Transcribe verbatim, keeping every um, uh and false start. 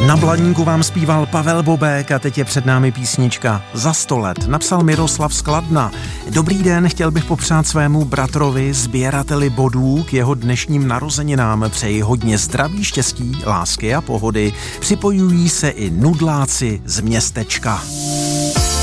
Na Bladníku vám zpíval Pavel Bobek a teď je před námi písnička Za sto let. Napsal Miroslav z Kladna. Dobrý den, chtěl bych popřát svému bratrovi, sběrateli bodů, k jeho dnešním narozeninám. Přeji hodně zdraví, štěstí, lásky a pohody. Připojují se i nudláci z městečka.